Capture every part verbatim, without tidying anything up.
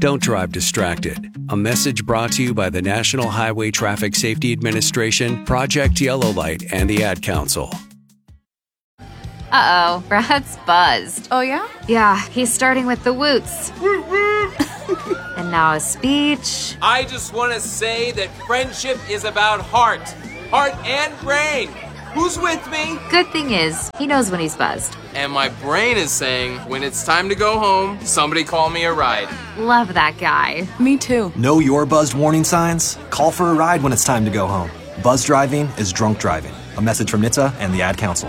Don't drive distracted. A message brought to you by the National Highway Traffic Safety Administration, Project Yellow Light, and the Ad Council. Uh-oh, Brad's buzzed. Oh, yeah? Yeah, he's starting with the woots. And now a speech. I just want to say that friendship is about heart. Heart and brain. Who's with me? Good thing is, he knows when he's buzzed. And my brain is saying, when it's time to go home, somebody call me a ride. Love that guy. Me too. Know your buzzed warning signs? Call for a ride when it's time to go home. Buzz driving is drunk driving. A message from N H T S A and the Ad Council.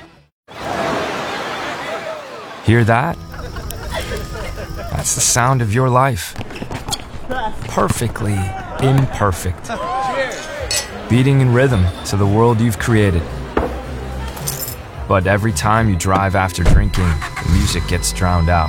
Hear that? That's the sound of your life. Perfectly imperfect. Beating in rhythm to the world you've created. But every time you drive after drinking, the music gets drowned out.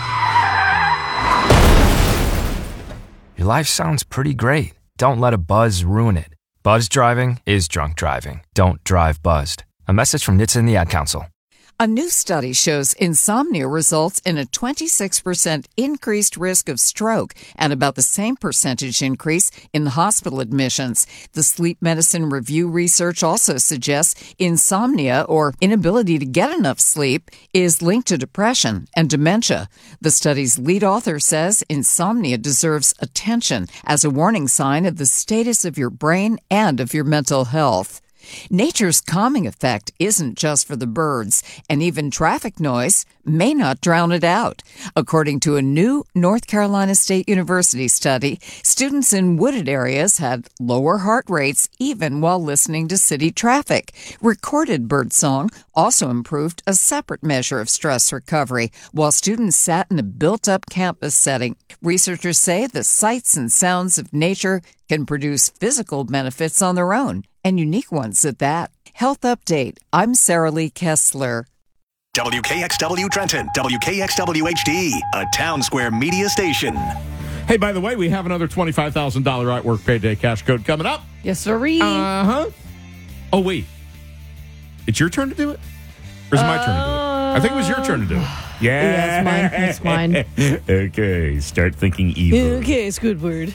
Your life sounds pretty great. Don't let a buzz ruin it. Buzz driving is drunk driving. Don't drive buzzed. A message from N H T S A and the Ad Council. A new study shows insomnia results in a twenty-six percent increased risk of stroke and about the same percentage increase in hospital admissions. The Sleep Medicine Review research also suggests insomnia, or inability to get enough sleep, is linked to depression and dementia. The study's lead author says insomnia deserves attention as a warning sign of the status of your brain and of your mental health. Nature's calming effect isn't just for the birds, and even traffic noise may not drown it out. According to a new North Carolina State University study, students in wooded areas had lower heart rates even while listening to city traffic. Recorded birdsong also improved a separate measure of stress recovery while students sat in a built-up campus setting. Researchers say the sights and sounds of nature can produce physical benefits on their own, and unique ones at that. Health Update. I'm Sarah Lee Kessler. W K X W Trenton, W K X W H D, a Town Square media station. Hey, by the way, we have another twenty-five thousand dollars Artwork Payday cash code coming up. Yes, sirree. Uh-huh. Oh, wait. It's your turn to do it? Or is it my turn to do it? I think it was your turn to do it. Yeah. Yeah, it's mine. It's mine. Okay, start thinking evil. Okay, Squidward.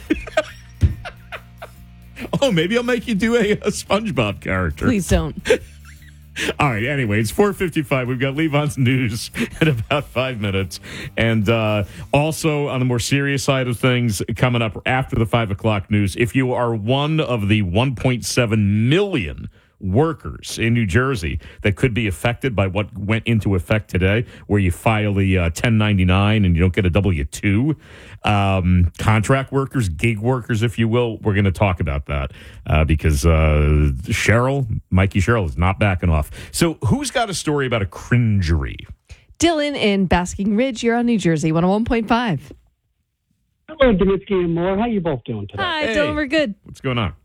Oh, maybe I'll make you do a, a SpongeBob character. Please don't. All right, anyway, it's four fifty-five. We've got Levon's news in about five minutes. And uh, also, on the more serious side of things, coming up after the five o'clock news, if you are one of the one point seven million workers in New Jersey that could be affected by what went into effect today, where you file the uh, ten ninety-nine and you don't get a W two, um, contract workers, gig workers, if you will, we're going to talk about that uh, because uh, Cheryl, Mikey Cheryl, is not backing off. So who's got a story about a cringery? Dylan in Basking Ridge. You're on New Jersey, one oh one point five. Hello, Dmitry and Moore. How you both doing today? Hi, Hey. Dylan. We're good. What's going on?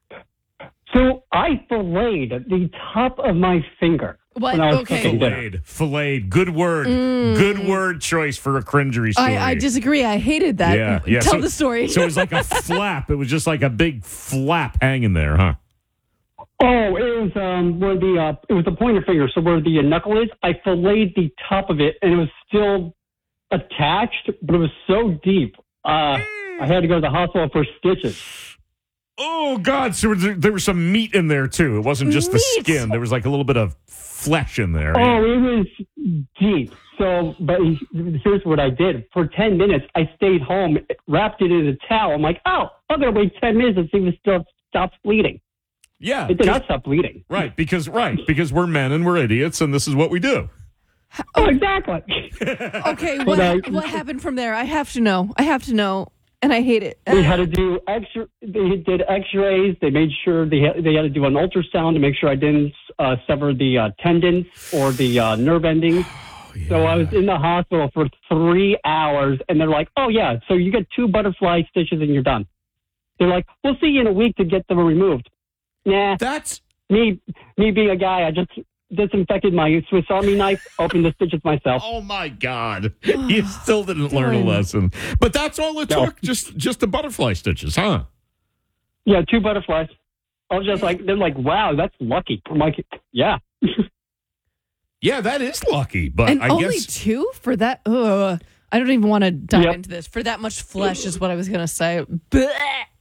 So I filleted the top of my finger. What? When I was Okay. cooking dinner. Filleted. Filleted. Good word. Mm. Good word choice for a cringery story. I, I disagree. I hated that. Yeah, yeah. Tell so, the story. So it was like a flap. It was just like a big flap hanging there, huh? Oh, it was um where the uh, it was the pointer finger. So where the knuckle is, I filleted the top of it, and it was still attached, but it was so deep. Uh, I had to go to the hospital for stitches. Oh, God. So there, there was some meat in there, too. It wasn't just the Meat? skin. There was like a little bit of flesh in there. Oh, it was deep. So, but here's what I did. For ten minutes, I stayed home, wrapped it in a towel. I'm like, oh, I'm going to wait ten minutes and see if it still stops bleeding. Yeah. It did not stop bleeding. Right, because right, because we're men and we're idiots, and this is what we do. Oh, exactly. Okay, But what, I- what happened from there? I have to know. I have to know, and I hate it. We had to do X. They did X-rays. They made sure they had, they had to do an ultrasound to make sure I didn't uh, sever the uh, tendons or the uh, nerve endings. Oh, yeah. So I was in the hospital for three hours, and they're like, "Oh yeah, so you get two butterfly stitches and you're done." They're like, "We'll see you in a week to get them removed." Nah, That's me me being a guy, I just disinfected my Swiss Army knife, opened the stitches myself. oh my God! You still didn't learn a Darn. lesson, but that's all it No. took. Just just the butterfly stitches, huh? Yeah, two butterflies. I was just like, they're like, "Wow, that's lucky." I'm like, "Yeah." Yeah, that is lucky, but and I only guess two for that? Ugh. I don't even want to dive Yep. into this. For that much flesh is what I was going to say. Blech.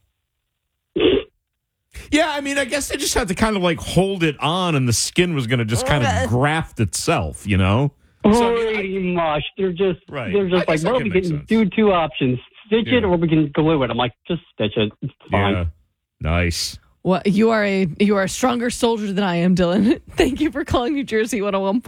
Yeah, I mean, I guess they just had to kind of like hold it on, and the skin was going to just kind of graft itself, you know? So, I mean, Pretty much. They're just Right. they're I just like, guess that well, can we make can sense. do two options: stitch it, Yeah. or we can glue it. I'm like, just stitch it. It's fine. yeah, nice. Well, you are a you are a stronger soldier than I am, Dylan. Thank you for calling New Jersey one oh one point